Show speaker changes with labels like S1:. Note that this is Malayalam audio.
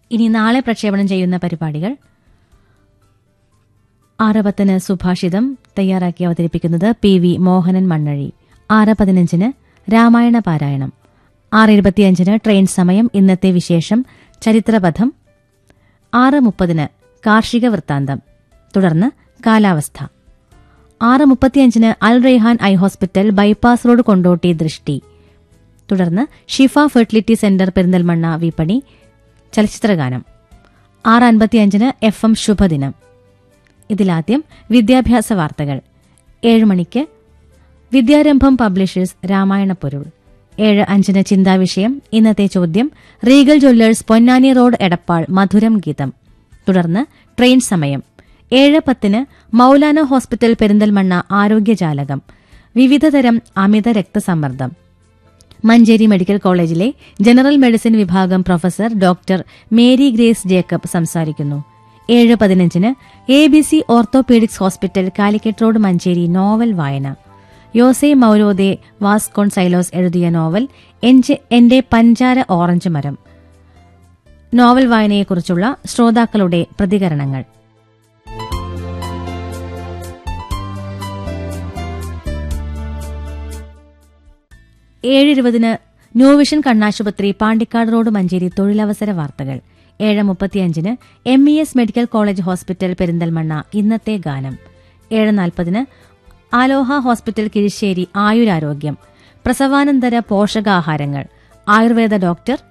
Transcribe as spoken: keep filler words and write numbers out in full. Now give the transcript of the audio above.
S1: ഇനി നാളെ പ്രക്ഷേപണം ചെയ്യുന്ന പരിപാടികൾ: ആറ് പത്തിന് സുഭാഷിതം തയ്യാറാക്കി അവതരിപ്പിക്കുന്നത് പി വി മോഹനൻ മണ്ണഴി. ആറ് പതിനഞ്ചിന് രാമായണ പാരായണം. ആറ് ഇരുപത്തിയഞ്ചിന് ട്രെയിൻ സമയം, ഇന്നത്തെ വിശേഷം, ചരിത്രപഥം. ആറ് മുപ്പതിന് കാർഷിക വൃത്താന്തം, തുടർന്ന് കാലാവസ്ഥ. ആറ് മുപ്പത്തിയഞ്ചിന് അൽ Raihan eye hospital, bypass road, Kondotty, ദൃഷ്ടി. തുടർന്ന് ഷിഫ ഫെർട്ടിലിറ്റി സെന്റർ, പെരിന്തൽമണ്ണ, വിപണി, ചലച്ചിത്രഗാനം. ആറ് അൻപത്തിയഞ്ചിന് എഫ് എം ശുഭദിനം. ഇതിലാദ്യം വിദ്യാഭ്യാസ വാർത്തകൾ. ഏഴ് മണിക്ക് വിദ്യാരംഭം പബ്ലിഷേഴ്സ് രാമായണ പൊരുൾ. ഏഴ് അഞ്ചിന് ചിന്താവിഷയം, ഇന്നത്തെ ചോദ്യം, Regal Jewellers, Ponnani road, Edappal, മധുരം ഗീതം. തുടർന്ന് ട്രെയിൻ സമയം. ഏഴ് പത്തിന് മൌലാന ഹോസ്പിറ്റൽ, പെരിന്തൽമണ്ണ, ആരോഗ്യജാലകം. വിവിധതരം അമിത രക്തസമ്മർദ്ദം. മഞ്ചേരി മെഡിക്കൽ കോളേജിലെ ജനറൽ മെഡിസിൻ വിഭാഗം professor doctor Mary grace Jacob സംസാരിക്കുന്നു. ഏഴ് പതിനഞ്ചിന് A B C orthopaedics hospital, Calicut road, Manjeri, novel വായന. യോസെ മൌരോദെ വാസ്കോൺസൈലോസ് എഴുതിയ നോവൽ എന്റെ പഞ്ചാര ഓറഞ്ച് മരം. നോവൽ വായനയെക്കുറിച്ചുള്ള ശ്രോതാക്കളുടെ പ്രതികരണങ്ങൾ. ഏഴ് ഇരുപതിന് ന്യൂ വിഷൻ കണ്ണാശുപത്രി, പാണ്ടിക്കാട് റോഡ്, മഞ്ചേരി, തൊഴിലവസര വാർത്തകൾ. ഏഴ് മുപ്പത്തിയഞ്ചിന് M E S medical college hospital, Perinthalmanna, ഇന്നത്തെ ഗാനം. ഏഴ് നാൽപ്പതിന് ആലോഹ ഹോസ്പിറ്റൽ, കിഴിശ്ശേരി, ആയുരാരോഗ്യം. പ്രസവാനന്തര പോഷകാഹാരങ്ങൾ. ആയുർവേദ ഡോക്ടർ